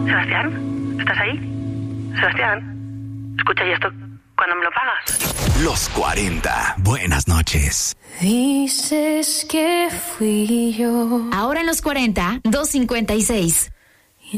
Sebastián, ¿estás ahí? Sebastián, escucha, ¿y esto cuándo me lo pagas? Los 40. Buenas noches. Dices que fui yo. Ahora en los 40, 256.